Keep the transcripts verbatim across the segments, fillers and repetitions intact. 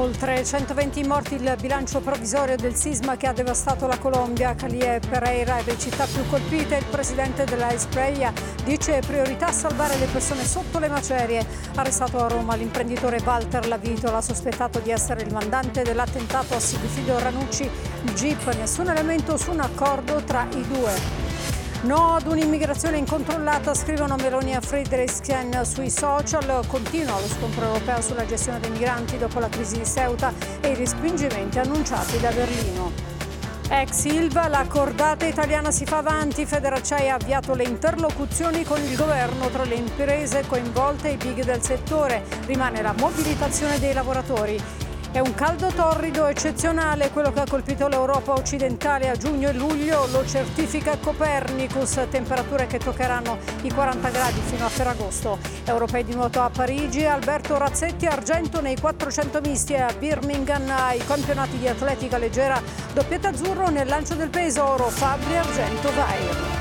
Oltre centoventi morti il bilancio provvisorio del sisma che ha devastato la Colombia. Cali e Pereira, le città più colpite. Il presidente della Espriella dice priorità salvare le persone sotto le macerie. Arrestato a Roma l'imprenditore Walter Lavitola, sospettato di essere il mandante dell'attentato a Sigfrido Ranucci. Jeep, nessun elemento su un accordo tra i due. No ad un'immigrazione incontrollata, scrivono Meloni e Friedrichsen sui social. Continua lo scontro europeo sulla gestione dei migranti dopo la crisi di Ceuta e i respingimenti annunciati da Berlino. Ex Ilva, la cordata italiana si fa avanti. Federacciai ha avviato le interlocuzioni con il governo tra le imprese coinvolte e i big del settore. Rimane la mobilitazione dei lavoratori. È un caldo torrido eccezionale quello che ha colpito l'Europa occidentale a giugno e luglio, lo certifica Copernicus, temperature che toccheranno i quaranta gradi fino a Ferragosto. Europei di nuoto a Parigi, Alberto Razzetti argento nei quattrocento misti, a Birmingham ai campionati di atletica leggera, doppietta azzurro nel lancio del peso, oro Fabbri, argento Vair.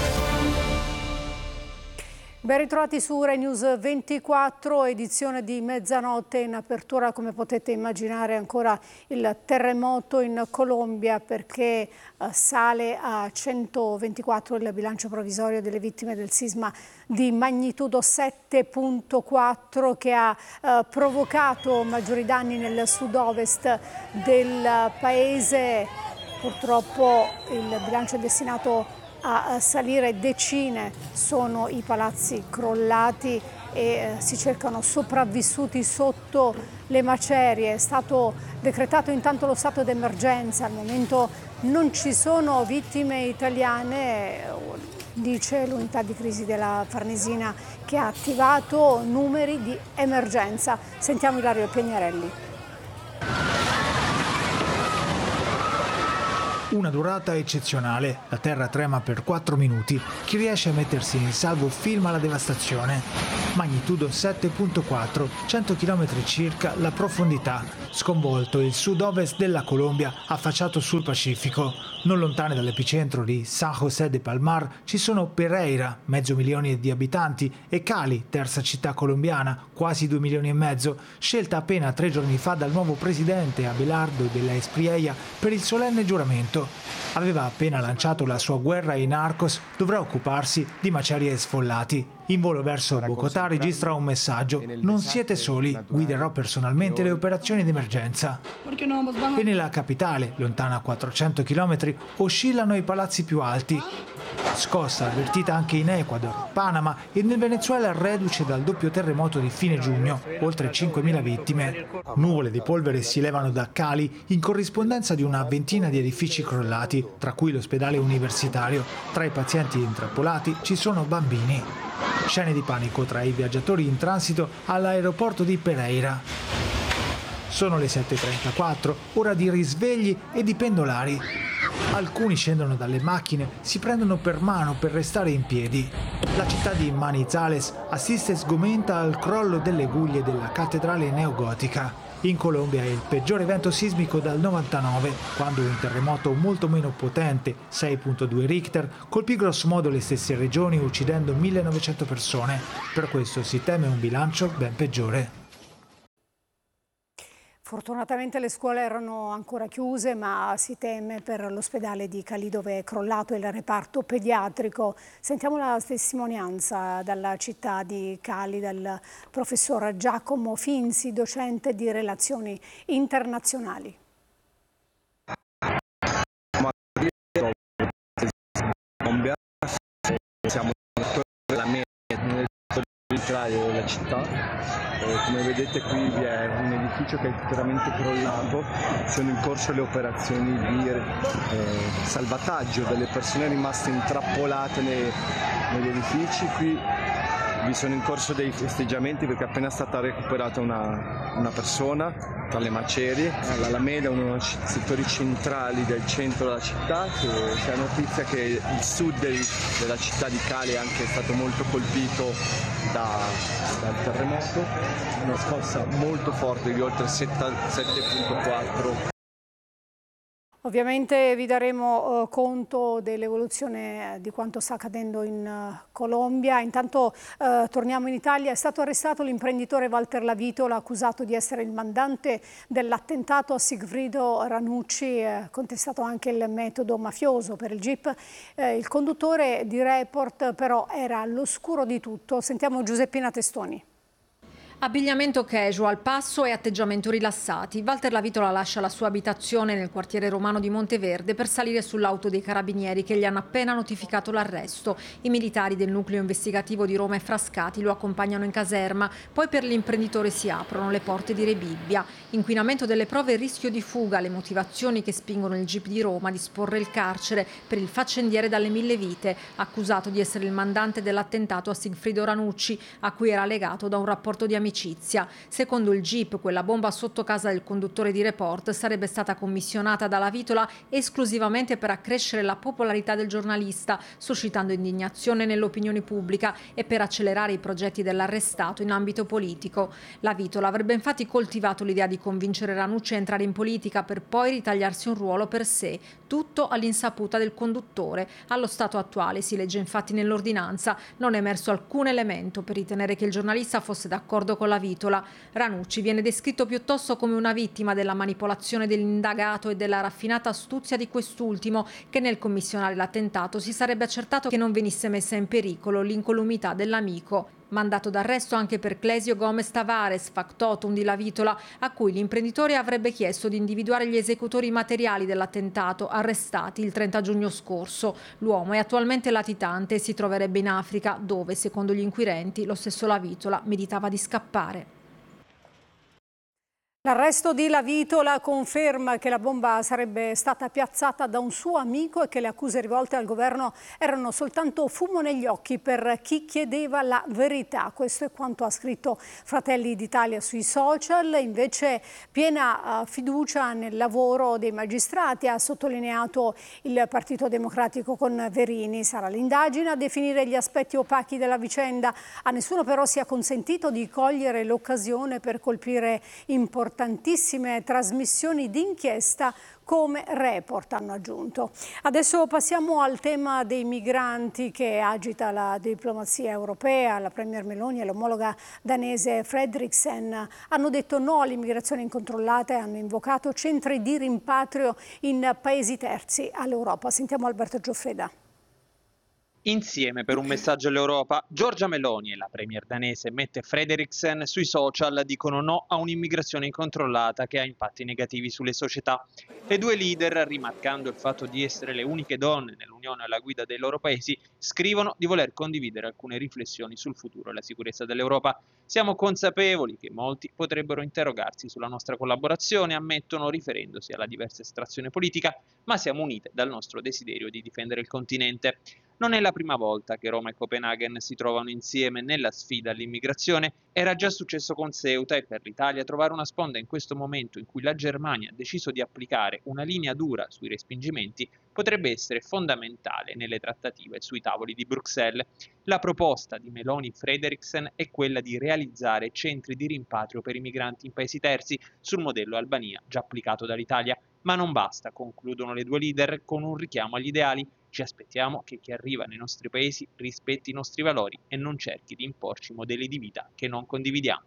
Ben ritrovati su Rai News ventiquattro, edizione di mezzanotte. In apertura, come potete immaginare, ancora il terremoto in Colombia, perché eh, sale a centoventiquattro il bilancio provvisorio delle vittime del sisma di magnitudo sette virgola quattro che ha eh, provocato maggiori danni nel sud-ovest del paese. Purtroppo il bilancio è destinato a salire, decine sono i palazzi crollati e eh, si cercano sopravvissuti sotto le macerie. È stato decretato intanto lo stato d'emergenza, al momento non ci sono vittime italiane, dice l'unità di crisi della Farnesina che ha attivato numeri di emergenza. Sentiamo Ilario Pignarelli. Una durata eccezionale, la terra trema per quattro minuti, chi riesce a mettersi in salvo filma la devastazione. Magnitudo sette virgola quattro, cento chilometri circa la profondità, sconvolto il sud-ovest della Colombia affacciato sul Pacifico. Non lontane dall'epicentro di San José de Palmar ci sono Pereira, mezzo milione di abitanti, e Cali, terza città colombiana, quasi due milioni e mezzo, scelta appena tre giorni fa dal nuovo presidente Abelardo della Espriella per il solenne giuramento. Aveva appena lanciato la sua guerra ai narcos, dovrà occuparsi di macerie e sfollati. In volo verso Bogotà registra un messaggio: non siete soli, guiderò personalmente le operazioni di emergenza. E nella capitale, lontana quattrocento chilometri, oscillano i palazzi più alti. Scossa avvertita anche in Ecuador, Panama e nel Venezuela reduce dal doppio terremoto di fine giugno, oltre cinquemila vittime. Nuvole di polvere si levano da Cali in corrispondenza di una ventina di edifici crollati, tra cui l'ospedale universitario. Tra i pazienti intrappolati ci sono bambini. Scene di panico tra i viaggiatori in transito all'aeroporto di Pereira. Sono le sette e trentaquattro, ora di risvegli e di pendolari. Alcuni scendono dalle macchine, si prendono per mano per restare in piedi. La città di Manizales assiste sgomenta al crollo delle guglie della cattedrale neogotica. In Colombia è il peggior evento sismico dal novantanove, quando un terremoto molto meno potente, sei virgola due Richter, colpì grossomodo le stesse regioni uccidendo millenovecento persone. Per questo si teme un bilancio ben peggiore. Fortunatamente le scuole erano ancora chiuse, ma si teme per l'ospedale di Cali dove è crollato il reparto pediatrico. Sentiamo la testimonianza dalla città di Cali dal professor Giacomo Finzi, docente di relazioni internazionali. Siamo nella media centrale della città. Eh, come vedete qui vi è un edificio che è interamente crollato, sono in corso le operazioni di eh, salvataggio delle persone rimaste intrappolate nei, negli edifici. Qui vi sono in corso dei festeggiamenti perché è appena stata recuperata una, una persona tra le macerie. L'Alameda è uno dei settori centrali del centro della città, c'è la notizia che il sud del, della città di Cali è anche stato molto colpito da, dal terremoto, una scossa molto forte di oltre sette virgola quattro. Ovviamente vi daremo uh, conto dell'evoluzione di quanto sta accadendo in uh, Colombia. Intanto uh, torniamo in Italia. È stato arrestato l'imprenditore Walter Lavitola, accusato di essere il mandante dell'attentato a Sigfrido Ranucci, eh, contestato anche il metodo mafioso per il Jeep. Eh, il conduttore di Report però era all'oscuro di tutto. Sentiamo Giuseppina Testoni. Abbigliamento casual, passo e atteggiamento rilassati. Walter Lavitola lascia la sua abitazione nel quartiere romano di Monteverde per salire sull'auto dei carabinieri che gli hanno appena notificato l'arresto. I militari del nucleo investigativo di Roma e Frascati lo accompagnano in caserma, poi per l'imprenditore si aprono le porte di Rebibbia. Inquinamento delle prove e rischio di fuga, le motivazioni che spingono il Gip di Roma a disporre il carcere per il faccendiere dalle mille vite, accusato di essere il mandante dell'attentato a Sigfrido Ranucci, a cui era legato da un rapporto di amicizia. Secondo il Jeep, quella bomba sotto casa del conduttore di Report sarebbe stata commissionata da Lavitola esclusivamente per accrescere la popolarità del giornalista, suscitando indignazione nell'opinione pubblica e per accelerare i progetti dell'arrestato in ambito politico. Lavitola avrebbe infatti coltivato l'idea di convincere Ranucci a entrare in politica per poi ritagliarsi un ruolo per sé, tutto all'insaputa del conduttore. Allo stato attuale, si legge infatti nell'ordinanza, non è emerso alcun elemento per ritenere che il giornalista fosse d'accordo con Lavitola. Ranucci viene descritto piuttosto come una vittima della manipolazione dell'indagato e della raffinata astuzia di quest'ultimo, che nel commissionare l'attentato si sarebbe accertato che non venisse messa in pericolo l'incolumità dell'amico. Mandato d'arresto anche per Clesio Gomez Tavares, factotum di Lavitola, a cui l'imprenditore avrebbe chiesto di individuare gli esecutori materiali dell'attentato, arrestati il trenta giugno scorso. L'uomo è attualmente latitante e si troverebbe in Africa, dove, secondo gli inquirenti, lo stesso Lavitola meditava di scappare. L'arresto di Lavitola conferma che la bomba sarebbe stata piazzata da un suo amico e che le accuse rivolte al governo erano soltanto fumo negli occhi per chi chiedeva la verità. Questo è quanto ha scritto Fratelli d'Italia sui social. Invece piena fiducia nel lavoro dei magistrati, ha sottolineato il Partito Democratico con Verini. Sarà l'indagine a definire gli aspetti opachi della vicenda. A nessuno però sia consentito di cogliere l'occasione per colpire importanti tantissime trasmissioni d'inchiesta come Report, hanno aggiunto. Adesso passiamo al tema dei migranti che agita la diplomazia europea. La Premier Meloni e l'omologa danese Frederiksen hanno detto no all'immigrazione incontrollata e hanno invocato centri di rimpatrio in paesi terzi all'Europa. Sentiamo Alberto Gioffreda. Insieme per un messaggio all'Europa, Giorgia Meloni e la premier danese Mette Frederiksen sui social dicono no a un'immigrazione incontrollata che ha impatti negativi sulle società. Le due leader, rimarcando il fatto di essere le uniche donne nell'Unione alla guida dei loro paesi, scrivono di voler condividere alcune riflessioni sul futuro e la sicurezza dell'Europa. Siamo consapevoli che molti potrebbero interrogarsi sulla nostra collaborazione, ammettono riferendosi alla diversa estrazione politica, ma siamo unite dal nostro desiderio di difendere il continente. Non è la prima volta che Roma e Copenaghen si trovano insieme nella sfida all'immigrazione, era già successo con Ceuta e per l'Italia trovare una sponda in questo momento in cui la Germania ha deciso di applicare una linea dura sui respingimenti potrebbe essere fondamentale nelle trattative sui tavoli di Bruxelles. La proposta di Meloni Frederiksen è quella di realizzare centri di rimpatrio per i migranti in paesi terzi sul modello Albania già applicato dall'Italia. Ma non basta, concludono le due leader con un richiamo agli ideali. Ci aspettiamo che chi arriva nei nostri paesi rispetti i nostri valori e non cerchi di imporci modelli di vita che non condividiamo.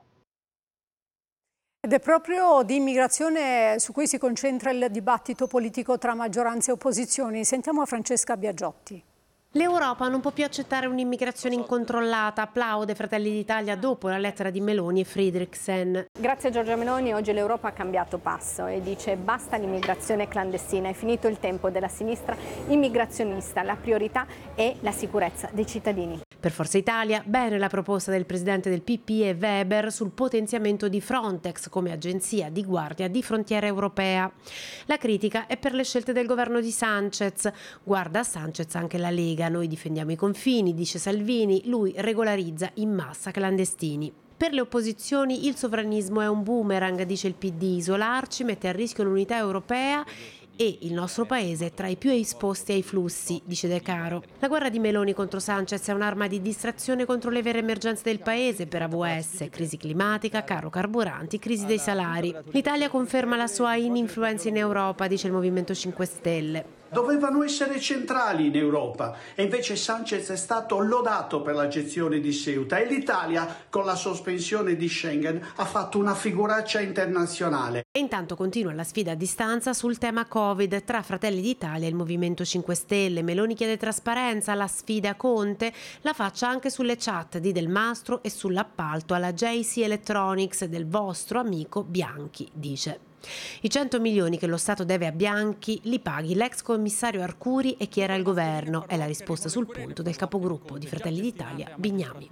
Ed è proprio di immigrazione su cui si concentra il dibattito politico tra maggioranza e opposizioni. Sentiamo Francesca Biagiotti. L'Europa non può più accettare un'immigrazione incontrollata, applaude Fratelli d'Italia dopo la lettera di Meloni e Frederiksen. Grazie a Giorgia Meloni oggi l'Europa ha cambiato passo e dice basta l'immigrazione clandestina, è finito il tempo della sinistra immigrazionista, la priorità è la sicurezza dei cittadini. Per Forza Italia, bene la proposta del presidente del P P e Weber sul potenziamento di Frontex come agenzia di guardia di frontiera europea. La critica è per le scelte del governo di Sanchez. Guarda a Sanchez anche la Lega, noi difendiamo i confini, dice Salvini, lui regolarizza in massa clandestini. Per le opposizioni il sovranismo è un boomerang, dice il P D, isolarci mette a rischio l'unità europea e il nostro paese è tra i più esposti ai flussi, dice De Caro. La guerra di Meloni contro Sanchez è un'arma di distrazione contro le vere emergenze del paese per A V S, crisi climatica, caro carburanti, crisi dei salari. L'Italia conferma la sua ininfluenza in Europa, dice il Movimento cinque Stelle. Dovevano essere centrali in Europa e invece Sanchez è stato lodato per la gestione di Ceuta e l'Italia con la sospensione di Schengen ha fatto una figuraccia internazionale. E intanto continua la sfida a distanza sul tema Covid tra Fratelli d'Italia e il Movimento cinque Stelle. Meloni chiede trasparenza, la sfida Conte la faccia anche sulle chat di Del Mastro e sull'appalto alla J C Electronics del vostro amico Bianchi, dice. I cento milioni che lo Stato deve a Bianchi li paghi l'ex commissario Arcuri e chi era al governo, è la risposta sul punto del capogruppo di Fratelli d'Italia Bignami.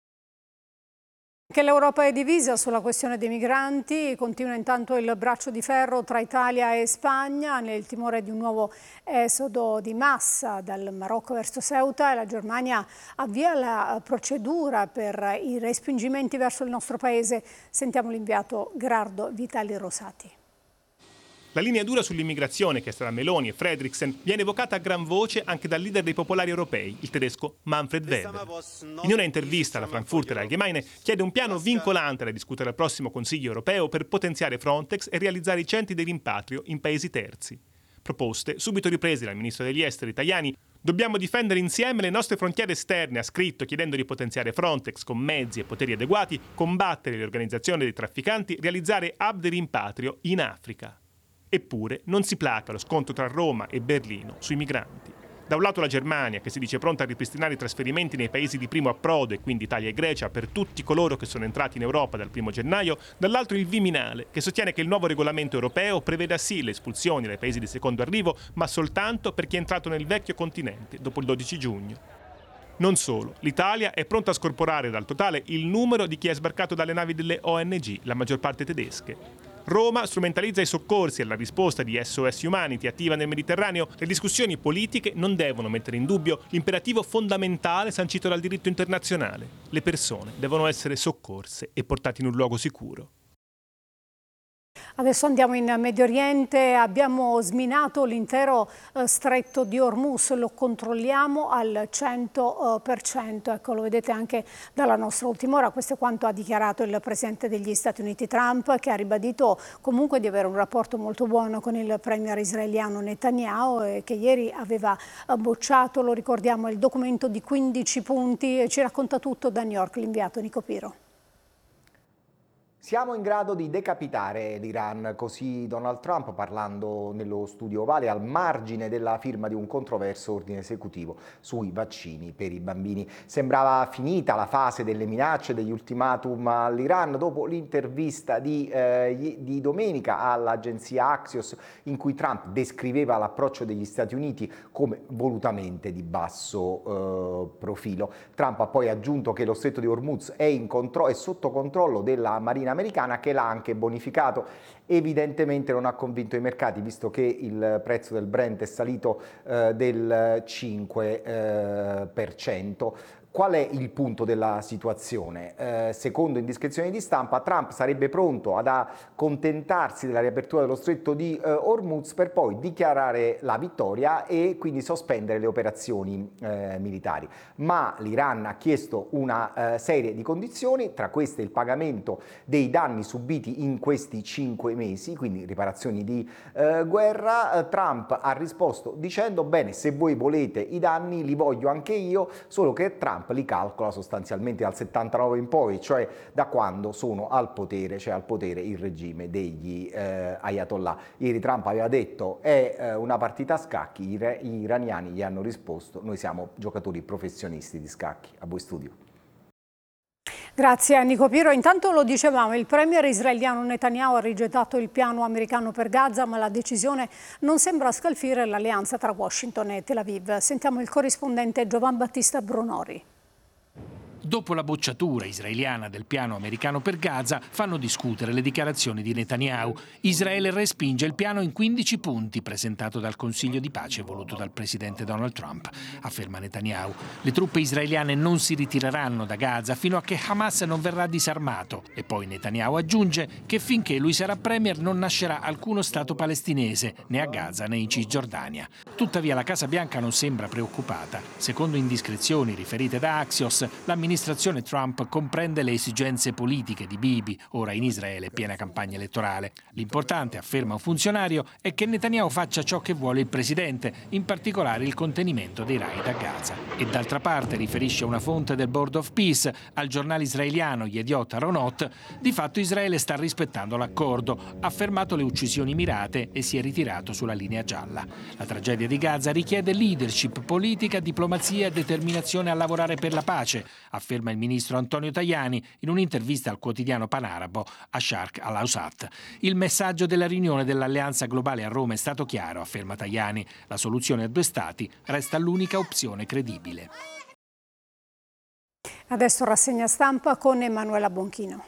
Che l'Europa è divisa sulla questione dei migranti, continua intanto il braccio di ferro tra Italia e Spagna nel timore di un nuovo esodo di massa dal Marocco verso Ceuta e la Germania avvia la procedura per i respingimenti verso il nostro paese. Sentiamo l'inviato Gerardo Vitali Rosati. La linea dura sull'immigrazione che sarà Meloni e Frederiksen viene evocata a gran voce anche dal leader dei popolari europei, il tedesco Manfred Weber. In una intervista alla Frankfurter Allgemeine chiede un piano vincolante da discutere al prossimo Consiglio europeo per potenziare Frontex e realizzare i centri di rimpatrio in paesi terzi. Proposte subito riprese dal ministro degli esteri Tajani. Dobbiamo difendere insieme le nostre frontiere esterne, ha scritto, chiedendo di potenziare Frontex con mezzi e poteri adeguati, combattere le organizzazioni dei trafficanti, realizzare hub di rimpatrio in Africa. Eppure non si placa lo scontro tra Roma e Berlino sui migranti. Da un lato la Germania, che si dice pronta a ripristinare i trasferimenti nei paesi di primo approdo e quindi Italia e Grecia per tutti coloro che sono entrati in Europa dal primo gennaio, dall'altro il Viminale, che sostiene che il nuovo regolamento europeo preveda sì le espulsioni dai paesi di secondo arrivo, ma soltanto per chi è entrato nel vecchio continente dopo il dodici giugno. Non solo, l'Italia è pronta a scorporare dal totale il numero di chi è sbarcato dalle navi delle O N G, la maggior parte tedesche. Roma strumentalizza i soccorsi e la risposta di S O S Humanity attiva nel Mediterraneo. Le discussioni politiche non devono mettere in dubbio l'imperativo fondamentale sancito dal diritto internazionale. Le persone devono essere soccorse e portate in un luogo sicuro. Adesso andiamo in Medio Oriente, abbiamo sminato l'intero eh, stretto di Hormuz, lo controlliamo al cento per cento, ecco, lo vedete anche dalla nostra ultima ora. Questo è quanto ha dichiarato il Presidente degli Stati Uniti Trump, che ha ribadito comunque di avere un rapporto molto buono con il premier israeliano Netanyahu e che ieri aveva bocciato, lo ricordiamo, il documento di quindici punti. Ci racconta tutto da New York l'inviato Nico Piro. Siamo in grado di decapitare l'Iran, così Donald Trump parlando nello studio ovale al margine della firma di un controverso ordine esecutivo sui vaccini per i bambini. Sembrava finita la fase delle minacce, degli ultimatum all'Iran dopo l'intervista di, eh, di domenica all'agenzia Axios in cui Trump descriveva l'approccio degli Stati Uniti come volutamente di basso eh, profilo. Trump ha poi aggiunto che lo stretto di Hormuz è, in contro- è sotto controllo della Marina americana, che l'ha anche bonificato. Evidentemente non ha convinto i mercati, visto che il prezzo del Brent è salito eh, del cinque per cento. Qual è il punto della situazione? Eh, secondo indiscrezioni di stampa, Trump sarebbe pronto ad accontentarsi della riapertura dello stretto di eh, Hormuz per poi dichiarare la vittoria e quindi sospendere le operazioni eh, militari. Ma l'Iran ha chiesto una eh, serie di condizioni, tra queste il pagamento dei danni subiti in questi cinque mesi, quindi riparazioni di eh, guerra. Trump ha risposto dicendo: bene, se voi volete i danni li voglio anche io, solo che Trump li calcola sostanzialmente dal settantanove in poi, cioè da quando sono al potere, cioè al potere il regime degli eh, Ayatollah. Ieri Trump aveva detto è eh, una partita a scacchi, gli iraniani gli hanno risposto: noi siamo giocatori professionisti di scacchi. A voi studio. Grazie a Nico Piro. Intanto lo dicevamo, il premier israeliano Netanyahu ha rigettato il piano americano per Gaza, ma la decisione non sembra scalfire l'alleanza tra Washington e Tel Aviv. Sentiamo il corrispondente Giovan Battista Brunori. Dopo la bocciatura israeliana del piano americano per Gaza, fanno discutere le dichiarazioni di Netanyahu. Israele respinge il piano in quindici punti presentato dal Consiglio di pace voluto dal presidente Donald Trump, afferma Netanyahu. Le truppe israeliane non si ritireranno da Gaza fino a che Hamas non verrà disarmato. E poi Netanyahu aggiunge che finché lui sarà premier non nascerà alcuno Stato palestinese, né a Gaza né in Cisgiordania. Tuttavia la Casa Bianca non sembra preoccupata. Secondo indiscrezioni riferite da Axios, l'amministrazione L'amministrazione Trump comprende le esigenze politiche di Bibi, ora in Israele piena campagna elettorale. L'importante, afferma un funzionario, è che Netanyahu faccia ciò che vuole il presidente, in particolare il contenimento dei raid a Gaza. E d'altra parte, riferisce una fonte del Board of Peace al giornale israeliano Yediot Aharonot, di fatto Israele sta rispettando l'accordo, ha fermato le uccisioni mirate e si è ritirato sulla linea gialla. La tragedia di Gaza richiede leadership politica, diplomazia e determinazione a lavorare per la pace, afferma il ministro Antonio Tajani in un'intervista al quotidiano panarabo Asharq al-Awsat. Il messaggio della riunione dell'Alleanza Globale a Roma è stato chiaro, afferma Tajani. La soluzione a due stati resta l'unica opzione credibile. Adesso rassegna stampa con Emanuela Bonchino.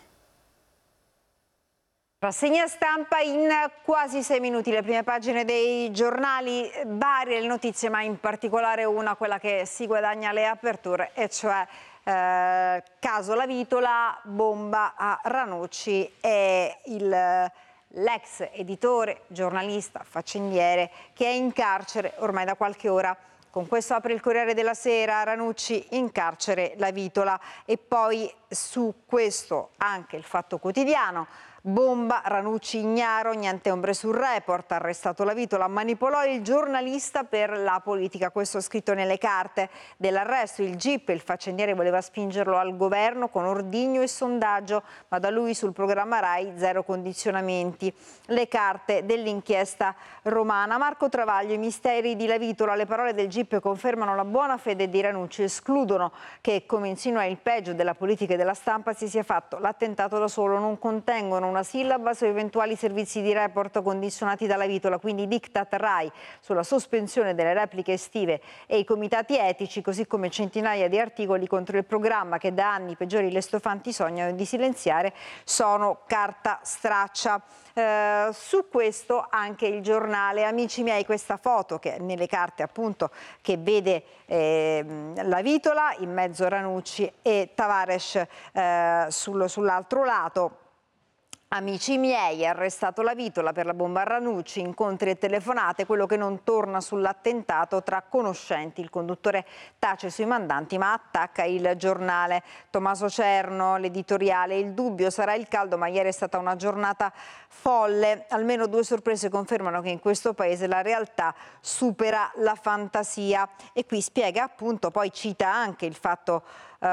Rassegna stampa in quasi sei minuti, le prime pagine dei giornali, varie le notizie, ma in particolare una, quella che si guadagna le aperture, e cioè eh, caso La Vitola, bomba a Ranucci, e il... l'ex editore, giornalista, faccendiere, che è in carcere ormai da qualche ora. Con questo apre il Corriere della Sera, Ranucci in carcere, La Vitola, e poi su questo anche il Fatto Quotidiano. Bomba, Ranucci ignaro, niente ombre sul report, arrestato La Vitola, manipolò il giornalista per la politica. Questo è scritto nelle carte dell'arresto. Il G I P, il faccendiere, voleva spingerlo al governo con ordigno e sondaggio, ma da lui sul programma Rai zero condizionamenti. Le carte dell'inchiesta romana. Marco Travaglio, i misteri di La Vitola, le parole del G I P confermano la buona fede di Ranucci, escludono che, come insinua il peggio della politica e della stampa, si sia fatto l'attentato da solo, non contengono una sillaba su eventuali servizi di report condizionati dalla Vitola, quindi diktat Rai sulla sospensione delle repliche estive e i comitati etici, così come centinaia di articoli contro il programma che da anni i peggiori lestofanti sognano di silenziare, sono carta straccia. Eh, su questo anche il giornale. Amici miei, questa foto che nelle carte appunto che vede eh, La Vitola, in mezzo Ranucci e Tavares eh, sul, sull'altro lato. Amici miei, arrestato La Vitola per la bomba a Ranucci, incontri e telefonate, quello che non torna sull'attentato tra conoscenti. Il conduttore tace sui mandanti ma attacca il giornale. Tommaso Cerno, l'editoriale, il dubbio sarà il caldo, ma ieri è stata una giornata folle. Almeno due sorprese confermano che in questo paese la realtà supera la fantasia. E qui spiega appunto, poi cita anche il fatto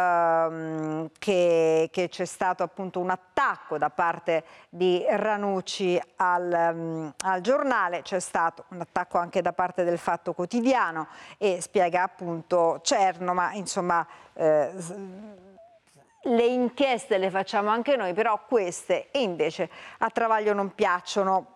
Uh, che, che c'è stato appunto un attacco da parte di Ranucci al, um, al giornale, c'è stato un attacco anche da parte del Fatto Quotidiano, e spiega appunto Cerno, ma insomma eh, le inchieste le facciamo anche noi, però queste e invece a Travaglio non piacciono.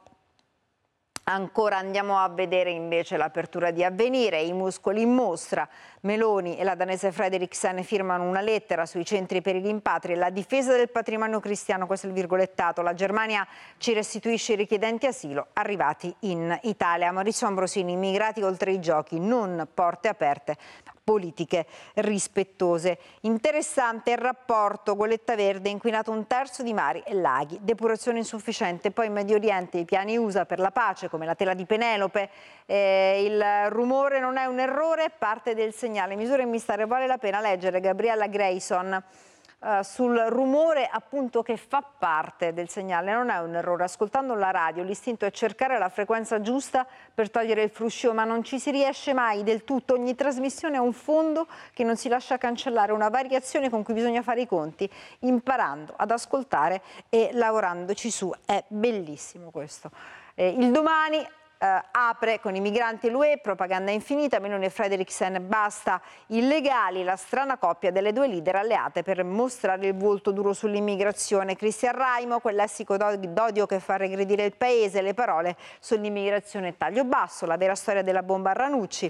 Ancora andiamo a vedere invece l'apertura di Avvenire, i muscoli in mostra. Meloni e la danese Frederiksen firmano una lettera sui centri per i rimpatri e la difesa del patrimonio cristiano, questo è il virgolettato. La Germania ci restituisce i richiedenti asilo arrivati in Italia. Maurizio Ambrosini, immigrati oltre i giochi, non porte aperte, politiche rispettose. Interessante il rapporto Golletta Verde, inquinato un terzo di mari e laghi, depurazione insufficiente, poi in Medio Oriente i piani U S A per la pace come la tela di Penelope, eh, il rumore non è un errore, parte del segnale, misure mistere, vale la pena leggere Gabriella Grayson Uh, sul rumore appunto che fa parte del segnale, non è un errore. Ascoltando la radio l'istinto è cercare la frequenza giusta per togliere il fruscio, ma non ci si riesce mai del tutto. Ogni trasmissione ha un fondo che non si lascia cancellare, una variazione con cui bisogna fare i conti, imparando ad ascoltare e lavorandoci su. È bellissimo questo. Eh, il Domani Uh, apre con i migranti e l'U E, propaganda infinita, Meloni e Frederiksen, basta illegali, la strana coppia delle due leader alleate per mostrare il volto duro sull'immigrazione. Cristian Raimo, quel lessico d'odio che fa regredire il paese, le parole sull'immigrazione taglio basso, la vera storia della bomba a Ranucci.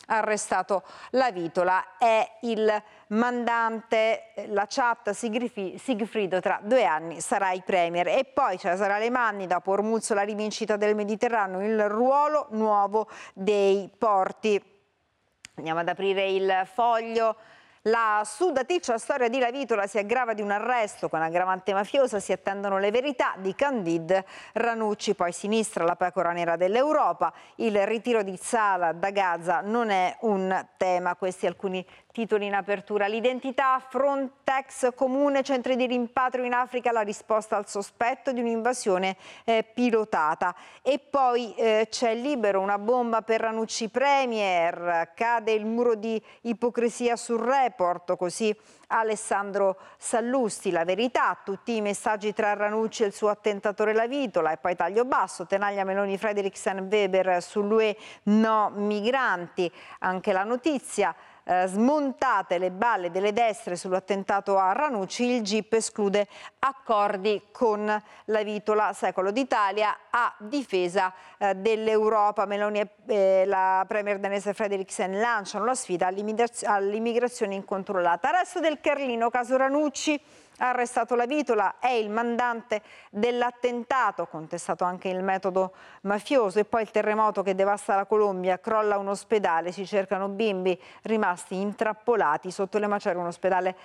arrestato la Vitola, è il mandante, la chat Sigfrido, tra due anni sarai premier. E poi Cesare Alemanni, dopo Ormuzzo la rivincita del Mediterraneo, il ruolo nuovo dei porti. Andiamo ad aprire il Foglio. La sudaticcia storia di La Vitola si aggrava di un arresto con aggravante mafiosa, si attendono le verità di Candide Ranucci, poi sinistra la pecora nera dell'Europa, il ritiro di Sala da Gaza non è un tema, questi alcuni titoli in apertura. L'identità, Frontex comune, centri di rimpatrio in Africa, la risposta al sospetto di un'invasione eh, pilotata. E poi eh, c'è Libero, una bomba per Ranucci premier, cade il muro di ipocrisia sul report, così Alessandro Sallusti. La verità, tutti i messaggi tra Ranucci e il suo attentatore La Vitola. E poi taglio basso, Tenaglia, Meloni, Frederiksen, Weber sull'U E, no migranti. Anche La Notizia. Eh, smontate le balle delle destre sull'attentato a Ranucci, il G I P esclude accordi con La Vitola. Secolo d'Italia, a difesa eh, dell'Europa. Meloni e eh, la premier danese Frederiksen lanciano la sfida all'immigrazione incontrollata. Resto del Carlino, caso Ranucci. Arrestato La Vitola, è il mandante dell'attentato, contestato anche il metodo mafioso. E poi il terremoto che devasta la Colombia, crolla un ospedale, si cercano bimbi rimasti intrappolati sotto le macerie, un ospedale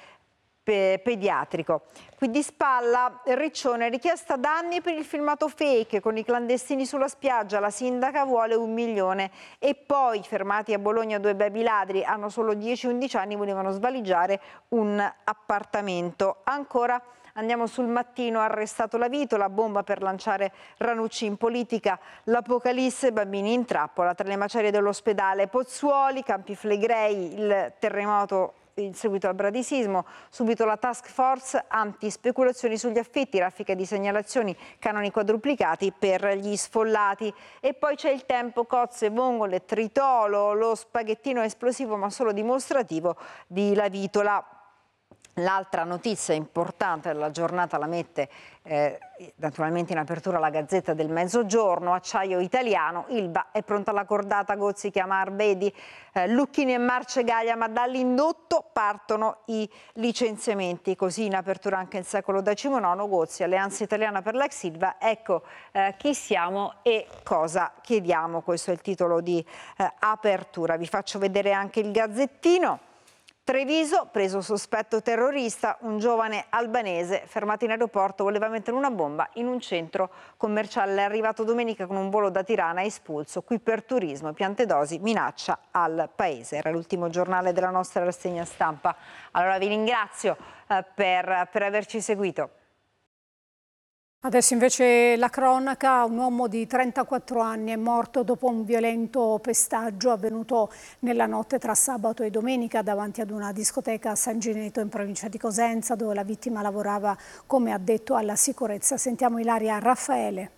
pe- pediatrico. Qui di spalla Riccione, richiesta danni per il filmato fake con i clandestini sulla spiaggia, la sindaca vuole un milione. E poi fermati a Bologna due baby ladri, hanno solo dieci undici anni, volevano svaligiare un appartamento. Ancora andiamo sul Mattino, arrestato La Vitola, bomba per lanciare Ranucci in politica, l'apocalisse, bambini in trappola tra le macerie dell'ospedale. Pozzuoli, Campi Flegrei, il terremoto in seguito al bradisismo, subito la task force anti-speculazioni sugli affitti, raffica di segnalazioni, canoni quadruplicati per gli sfollati. E poi c'è il Tempo, cozze, vongole, tritolo, lo spaghettino esplosivo ma solo dimostrativo di La Vitola. L'altra notizia importante della giornata la mette eh, naturalmente in apertura la Gazzetta del Mezzogiorno. Acciaio Italiano, Ilva è pronta alla cordata, Gozzi chiama Arbedi, eh, Lucchini e Marcegaglia, ma dall'indotto partono i licenziamenti. Così in apertura anche il Secolo diciannove, Gozzi, Alleanza Italiana per l'ex Ilva, ecco eh, chi siamo e cosa chiediamo. Questo è il titolo di eh, apertura. Vi faccio vedere anche il Gazzettino. Treviso, preso sospetto terrorista, un giovane albanese fermato in aeroporto voleva mettere una bomba in un centro commerciale. È arrivato domenica con un volo da Tirana, espulso. Qui per turismo, Piantedosi minaccia al paese. Era l'ultimo giornale della nostra rassegna stampa. Allora vi ringrazio eh, per, per averci seguito. Adesso invece la cronaca, un uomo di trentaquattro anni è morto dopo un violento pestaggio avvenuto nella notte tra sabato e domenica davanti ad una discoteca a San Gineto in provincia di Cosenza, dove la vittima lavorava come addetto alla sicurezza. Sentiamo Ilaria Raffaele.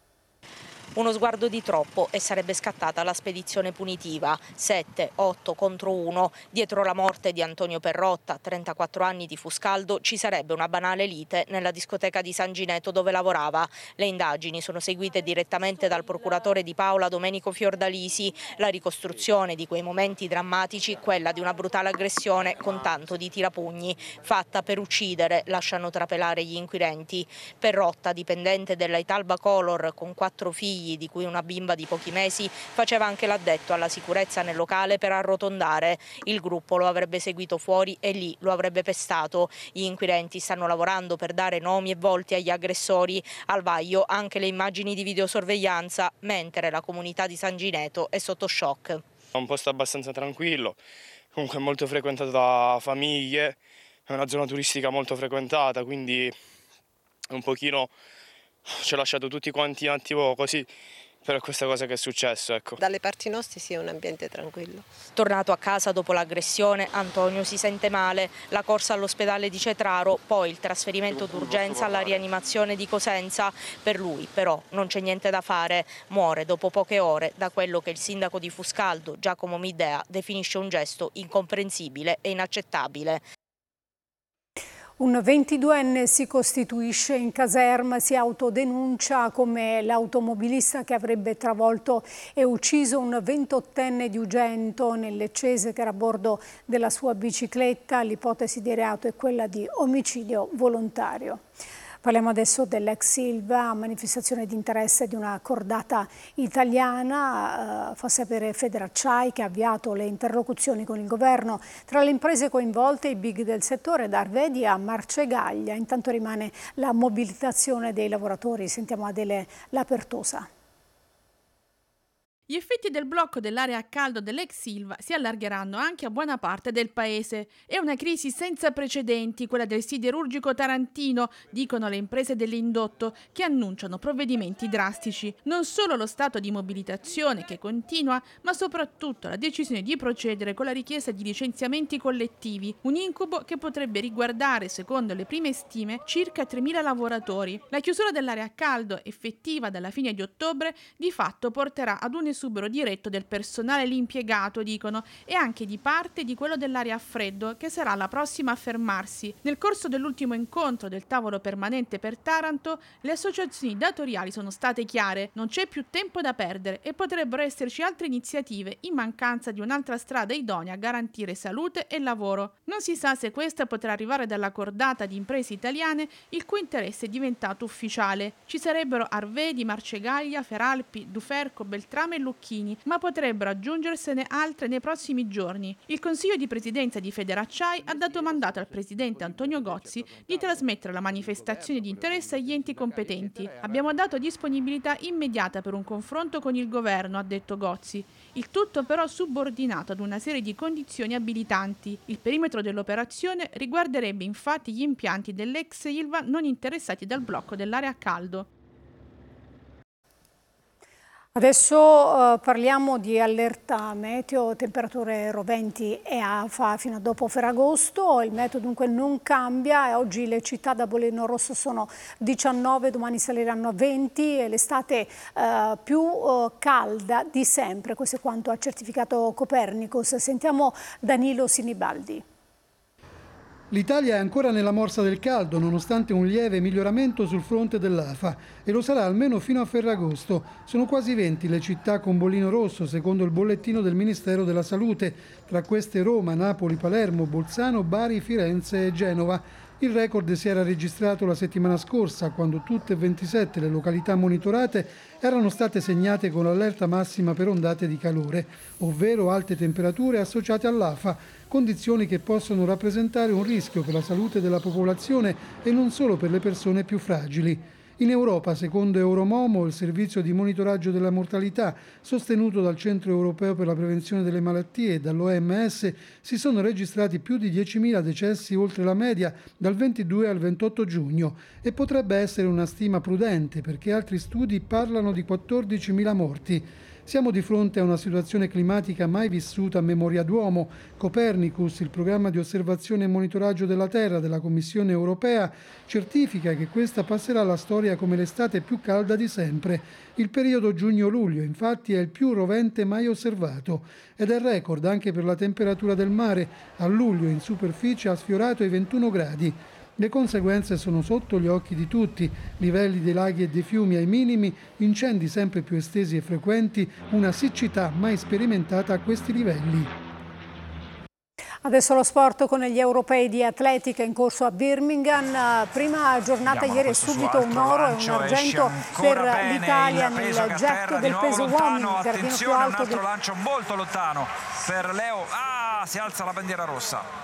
Uno sguardo di troppo e sarebbe scattata la spedizione punitiva. sette otto contro uno. Dietro la morte di Antonio Perrotta, trentaquattro anni di Fuscaldo, ci sarebbe una banale lite nella discoteca di San Gineto dove lavorava. Le indagini sono seguite direttamente dal procuratore di Paola Domenico Fiordalisi. La ricostruzione di quei momenti drammatici, quella di una brutale aggressione con tanto di tirapugni, fatta per uccidere, lasciano trapelare gli inquirenti. Perrotta, dipendente della Italba Color con quattro figli, di cui una bimba di pochi mesi, faceva anche l'addetto alla sicurezza nel locale per arrotondare. Il gruppo lo avrebbe seguito fuori e lì lo avrebbe pestato. Gli inquirenti stanno lavorando per dare nomi e volti agli aggressori. Al vaglio anche le immagini di videosorveglianza, mentre la comunità di San Gineto è sotto shock. È un posto abbastanza tranquillo, comunque molto frequentato da famiglie, è una zona turistica molto frequentata, quindi un pochino ci ha lasciato tutti quanti un attimo così per questa cosa che è successo, ecco. Dalle parti nostre sì, è un ambiente tranquillo. Tornato a casa dopo l'aggressione, Antonio si sente male, la corsa all'ospedale di Cetraro, poi il trasferimento d'urgenza alla rianimazione di Cosenza. Per lui però non c'è niente da fare, muore dopo poche ore da quello che il sindaco di Fuscaldo, Giacomo Midea, definisce un gesto incomprensibile e inaccettabile. Un ventiduenne si costituisce in caserma, si autodenuncia come l'automobilista che avrebbe travolto e ucciso un ventottenne di Ugento nel Leccese che era a bordo della sua bicicletta. L'ipotesi di reato è quella di omicidio volontario. Parliamo adesso dell'ex Ilva, manifestazione di interesse di una cordata italiana, eh, fa sapere Federacciai che ha avviato le interlocuzioni con il governo. Tra le imprese coinvolte i big del settore, da Arvedi a Marcegaglia. Intanto rimane la mobilitazione dei lavoratori. Sentiamo Adele Lapertosa. Gli effetti del blocco dell'area a caldo dell'ex Ilva si allargheranno anche a buona parte del paese. È una crisi senza precedenti, quella del siderurgico tarantino, dicono le imprese dell'indotto, che annunciano provvedimenti drastici. Non solo lo stato di mobilitazione che continua, ma soprattutto la decisione di procedere con la richiesta di licenziamenti collettivi, un incubo che potrebbe riguardare, secondo le prime stime, circa tremila lavoratori. La chiusura dell'area a caldo, effettiva dalla fine di ottobre, di fatto porterà ad un esubero diretto del personale lì impiegato, dicono, e anche di parte di quello dell'area a freddo, che sarà la prossima a fermarsi. Nel corso dell'ultimo incontro del tavolo permanente per Taranto, le associazioni datoriali sono state chiare: non c'è più tempo da perdere e potrebbero esserci altre iniziative in mancanza di un'altra strada idonea a garantire salute e lavoro. Non si sa se questa potrà arrivare dalla cordata di imprese italiane il cui interesse è diventato ufficiale. Ci sarebbero Arvedi, Marcegaglia, Feralpi, Duferco, Beltrame e Lucchini, ma potrebbero aggiungersene altre nei prossimi giorni. Il Consiglio di Presidenza di Federacciai ha dato mandato al presidente Antonio Gozzi di trasmettere la manifestazione di interesse agli enti competenti. Abbiamo dato disponibilità immediata per un confronto con il governo, ha detto Gozzi. Il tutto però subordinato ad una serie di condizioni abilitanti. Il perimetro dell'operazione riguarderebbe infatti gli impianti dell'ex Ilva non interessati dal blocco dell'area a caldo. Adesso uh, parliamo di allerta meteo, temperature roventi e afa fino a dopo Ferragosto. Il meteo dunque non cambia e oggi le città da bollino rosso sono diciannove, domani saliranno a venti e l'estate uh, più uh, calda di sempre. Questo è quanto ha certificato Copernicus. Sentiamo Danilo Sinibaldi. L'Italia è ancora nella morsa del caldo, nonostante un lieve miglioramento sul fronte dell'afa, e lo sarà almeno fino a Ferragosto. Sono quasi venti le città con bollino rosso, secondo il bollettino del Ministero della Salute. Tra queste Roma, Napoli, Palermo, Bolzano, Bari, Firenze e Genova. Il record si era registrato la settimana scorsa, quando tutte e ventisette le località monitorate erano state segnate con allerta massima per ondate di calore, ovvero alte temperature associate all'afa, condizioni che possono rappresentare un rischio per la salute della popolazione e non solo per le persone più fragili. In Europa, secondo Euromomo, il servizio di monitoraggio della mortalità, sostenuto dal Centro Europeo per la Prevenzione delle Malattie e dall'O M S, si sono registrati più di diecimila decessi oltre la media dal ventidue al ventotto giugno e potrebbe essere una stima prudente perché altri studi parlano di quattordicimila morti. Siamo di fronte a una situazione climatica mai vissuta a memoria d'uomo. Copernicus, il programma di osservazione e monitoraggio della Terra della Commissione europea, certifica che questa passerà alla storia come l'estate più calda di sempre. Il periodo giugno-luglio, infatti, è il più rovente mai osservato ed è record anche per la temperatura del mare. A luglio in superficie ha sfiorato i ventuno gradi. Le conseguenze sono sotto gli occhi di tutti, livelli dei laghi e dei fiumi ai minimi, incendi sempre più estesi e frequenti, una siccità mai sperimentata a questi livelli. Adesso lo sport con gli europei di atletica in corso a Birmingham. Prima giornata ieri e subito un oro e un argento per l'Italia nel getto del peso uomini. Attenzione, un altro del... lancio molto lontano per Leo. Ah, si alza la bandiera rossa.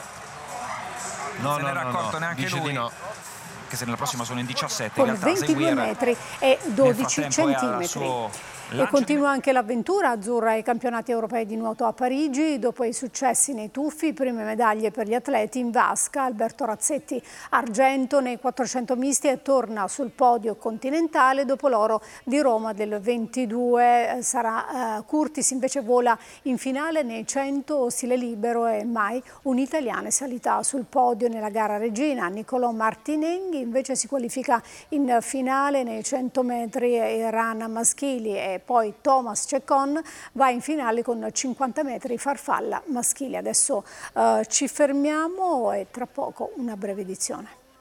Non se no, n'era no, accorto no. neanche Dice lui, no. che se nella prossima sono in diciassette. Con in realtà ventidue metri e dodici centimetri. E continua anche l'avventura azzurra ai campionati europei di nuoto a Parigi. Dopo i successi nei tuffi, prime medaglie per gli atleti in vasca. Alberto Razzetti argento nei quattrocento misti e torna sul podio continentale dopo l'oro di Roma del ventidue. Sarà uh, Curtis invece vola in finale nei cento stile libero e mai un'italiana è salita sul podio nella gara regina. Niccolò Martinenghi invece si qualifica in finale nei cento metri e run maschili e poi Thomas Ceccon va in finale con cinquanta metri farfalla maschile. Adesso uh, ci fermiamo e tra poco una breve edizione.